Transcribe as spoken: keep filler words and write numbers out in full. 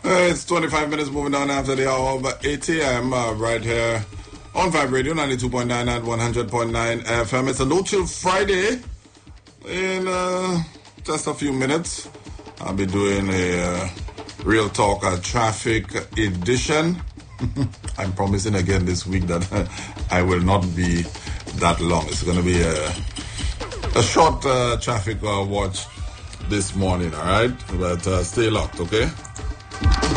Uh, it's twenty-five minutes moving down after the hour of eight a.m. Uh, right here on Vibe Radio ninety-two point nine and one hundred point nine F M. It's a No Chill Friday. In uh, just a few minutes, I'll be doing a uh, Real Talk uh, Traffic edition. I'm promising again this week that I will not be that long. It's going to be a, a short uh, traffic uh, watch this morning, all right? But uh, stay locked, okay?